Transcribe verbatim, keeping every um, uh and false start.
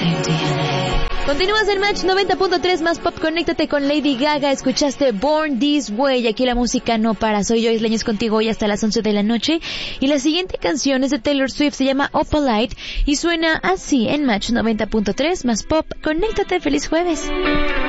Continúas en Match noventa punto tres más pop. Conéctate con Lady Gaga. Escuchaste Born This Way. Aquí la música no para. Soy Joyce Leñez contigo hoy hasta las once de la noche. Y la siguiente canción es de Taylor Swift. Se llama Opalite y suena así en Match noventa punto tres más pop. Conéctate. Feliz jueves.